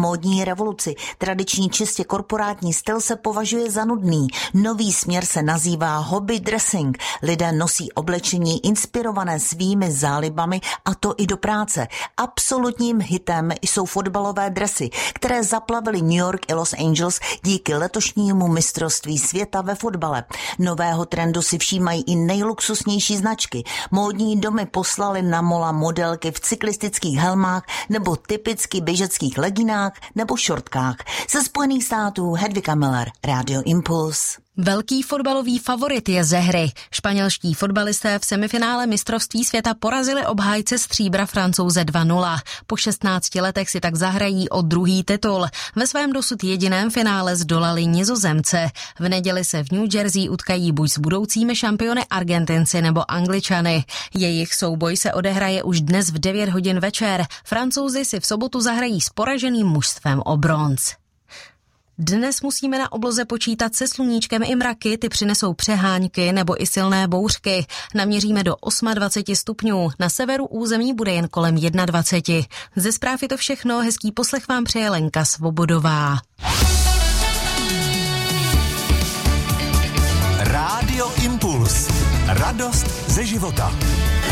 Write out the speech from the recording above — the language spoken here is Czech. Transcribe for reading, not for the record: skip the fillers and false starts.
módní revoluci. Tradiční čistě korporátní styl se považuje za nudný. Nový směr se nazývá hobby dressing. Lidé nosí oblečení inspirované svými zálibami, a to i do práce. Absolutním hitem jsou fotbalové dresy, které zaplavily New York i Los Angeles díky letošnímu mistrovství světa ve fotbale. Nového trendu si všímají i nejluxusnější značky. Módní domy poslali na mola modelky v cyklistických helmách nebo typicky běžeckých leginách nebo šortkách. Ze Spojených států Hedvika Miller, Radio Impuls. Velký fotbalový favorit je ze hry. Španělští fotbalisté v semifinále mistrovství světa porazili obhájce stříbra Francouze 2-0. Po 16 letech si tak zahrají o druhý titul. Ve svém dosud jediném finále zdolali Nizozemce. V neděli se v New Jersey utkají buď s budoucími šampiony Argentinci nebo Angličany. Jejich souboj se odehraje už dnes v 9 hodin večer. Francouzi si v sobotu zahrají s poraženým mužstvem o bronz. Dnes musíme na obloze počítat se sluníčkem i mraky, ty přinesou přehánky nebo i silné bouřky. Naměříme do 28 stupňů, na severu území bude jen kolem 21. Ze zpráv je to všechno, hezký poslech vám přeje Lenka Svobodová. Rádio Impuls. Radost ze života.